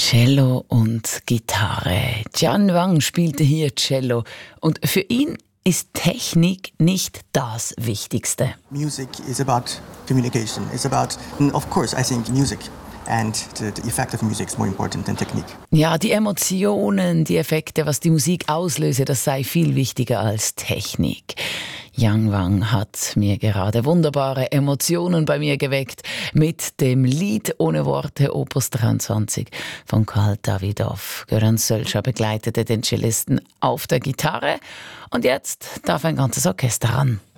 Cello und Gitarre. Jian Wang spielte hier Cello und für ihn ist Technik nicht das Wichtigste. Music is about communication. It's about, of course, I think music. And the effect of music is more important than technique. Ja, die Emotionen, die Effekte, was die Musik auslöse, das sei viel wichtiger als Technik. Jian Wang hat mir gerade wunderbare Emotionen bei mir geweckt mit dem Lied ohne Worte Opus 23 von Karl Dawidow. Göran Sölscher begleitete den Cellisten auf der Gitarre und jetzt darf ein ganzes Orchester ran.